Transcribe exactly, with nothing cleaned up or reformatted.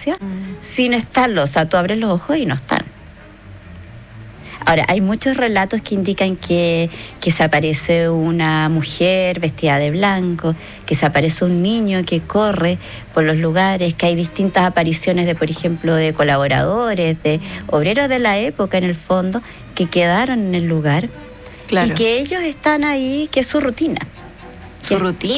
presencia mm. sin estarlo. O sea, tú abres los ojos y no están. Ahora, hay muchos relatos que indican que, que se aparece una mujer vestida de blanco, que se aparece un niño que corre por los lugares, que hay distintas apariciones de, por ejemplo, de colaboradores, de obreros de la época en el fondo, que quedaron en el lugar. Claro. Y que ellos están ahí, que es su rutina. Su rutina.